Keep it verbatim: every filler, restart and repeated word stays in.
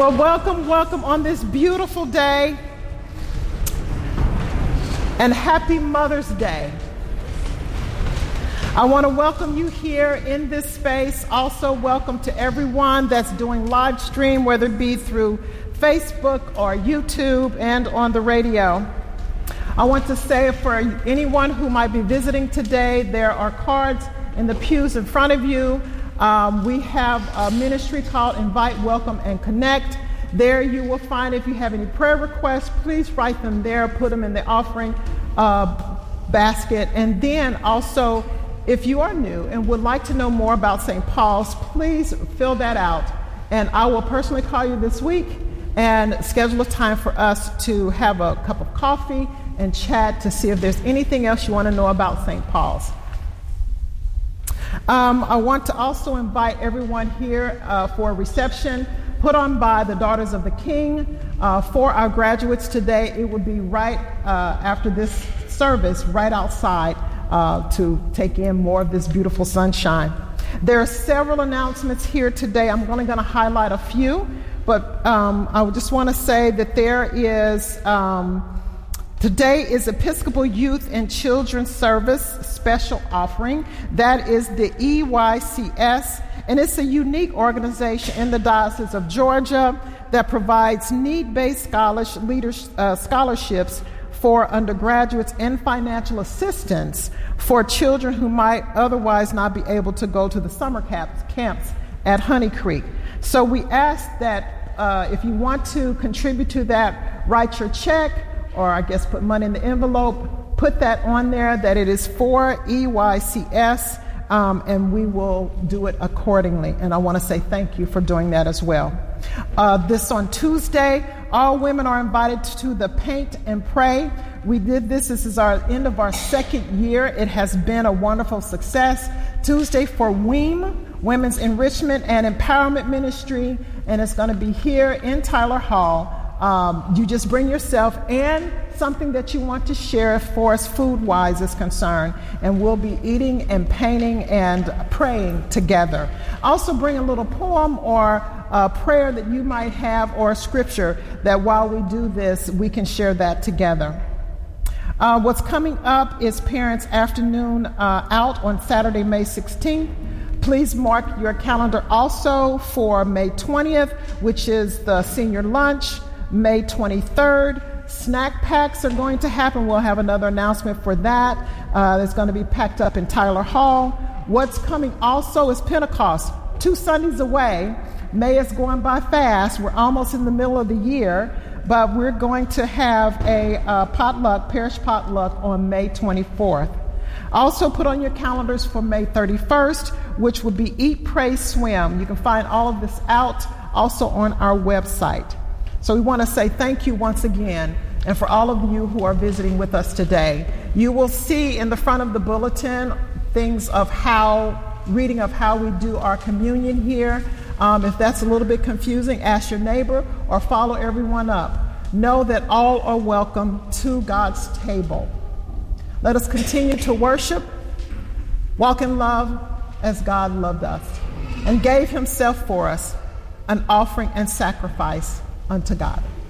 Well, welcome, welcome on this beautiful day, and happy Mother's Day. I want to welcome you here in this space. Also, welcome to everyone that's doing live stream, whether it be through Facebook or YouTube and on the radio. I want to say for anyone who might be visiting today, there are cards in the pews in front of you. Um, we have a ministry called Invite, Welcome, and Connect. There you will find, if you have any prayer requests, please write them there, put them in the offering uh, basket. And then also, if you are new and would like to know more about Saint Paul's, please fill that out. And I will personally call you this week and schedule a time for us to have a cup of coffee and chat to see if there's anything else you want to know about Saint Paul's. Um, I want to also invite everyone here uh, for a reception put on by the Daughters of the King. Uh, for our graduates today, it would be right uh, after this service, right outside, uh, to take in more of this beautiful sunshine. There are several announcements here today. I'm only going to highlight a few, but um, I would just want to say that there is... Um, Today is Episcopal Youth and Children's Service Special Offering. That is the E Y C S, and it's a unique organization in the Diocese of Georgia that provides need-based scholars, leaders, uh, scholarships for undergraduates and financial assistance for children who might otherwise not be able to go to the summer camps, camps at Honey Creek. So we ask that uh, if you want to contribute to that, write your check, or I guess put money in the envelope, put that on there, that it is for E Y C S, um, and we will do it accordingly. And I want to say thank you for doing that as well. Uh, this on Tuesday, all women are invited to the Paint and Pray. We did this. This is our end of our second year. It has been a wonderful success. Tuesday for W E A M, Women's Enrichment and Empowerment Ministry, and it's going to be here in Tyler Hall. Um, you just bring yourself and something that you want to share as far as food-wise is concerned, and we'll be eating and painting and praying together. Also bring a little poem or a prayer that you might have, or a scripture that while we do this, we can share that together. Uh, what's coming up is Parents' Afternoon uh, out on Saturday, May sixteenth. Please mark your calendar also for May twentieth, which is the senior lunch. May twenty-third, snack packs are going to happen. We'll have another announcement for that. Uh, it's going to be packed up in Tyler Hall. What's coming also is Pentecost, two Sundays away. May is going by fast. We're almost in the middle of the year, but we're going to have a uh, potluck, parish potluck on May twenty-fourth. Also put on your calendars for May thirty-first, which will be Eat, Pray, Swim. You can find all of this out also on our website. So we want to say thank you once again, and for all of you who are visiting with us today. You will see in the front of the bulletin things of how, reading of how we do our communion here. Um, if that's a little bit confusing, ask your neighbor or follow everyone up. Know that all are welcome to God's table. Let us continue to worship, walk in love as God loved us and gave himself for us, an offering and sacrifice unto God.